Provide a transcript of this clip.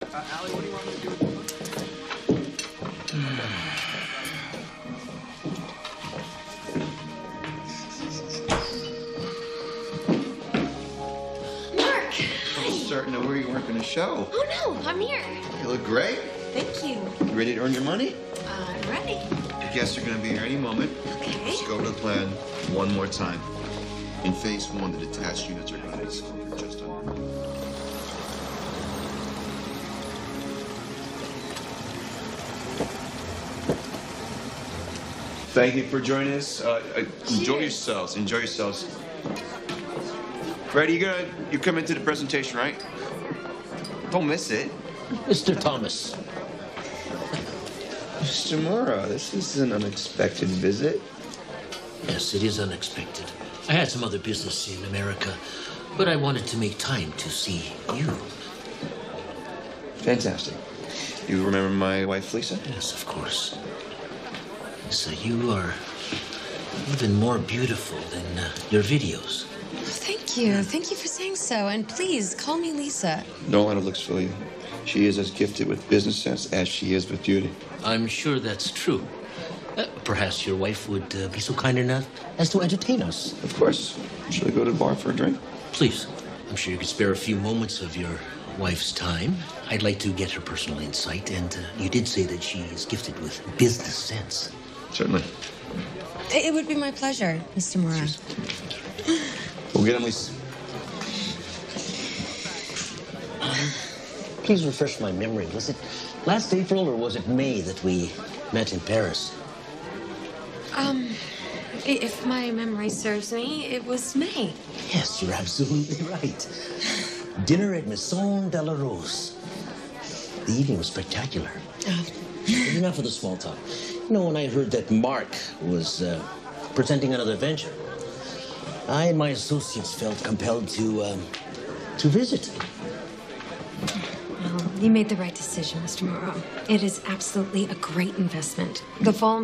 Allie, what do you want me to do with Mark! I was starting to worry you weren't going to show. Oh, no, I'm here. You look great. Thank you. You ready to earn your money? I'm ready. Your guests are going to be here any moment. Okay. Let's go over the plan one more time. In phase one, the detached units are going to be sold for just under. Thank you for joining us. Enjoy yourselves. Enjoy yourselves. Freddie, you come into the presentation, right? Don't miss it. Mr. Thomas. Mr. Mora, this is an unexpected visit. Yes, it is unexpected. I had some other business in America, but I wanted to make time to see you. Fantastic. You remember my wife, Lisa? Yes, of course. Lisa, you are even more beautiful than your videos. Thank you. Thank you for saying so. And please, call me Lisa. Don't let her looks fool you. She is as gifted with business sense as she is with beauty. I'm sure that's true. Perhaps your wife would be so kind enough as to entertain us. Of course. Shall we go to the bar for a drink? Please. I'm sure you could spare a few moments of your wife's time. I'd like to get her personal insight, and you did say that she is gifted with business sense. Certainly. It would be my pleasure, Mr. Mora. We'll get him, Lisa. Please refresh my memory. Was it last April or was it May that we met in Paris? If my memory serves me, it was May. Yes, you're absolutely right. Dinner at Maison de la Rose. The evening was spectacular. Enough of the small talk. You know, when I heard that Mark was presenting another venture, I and my associates felt compelled to visit. Well, you made the right decision, Mr. Morrow. It is absolutely a great investment. The fall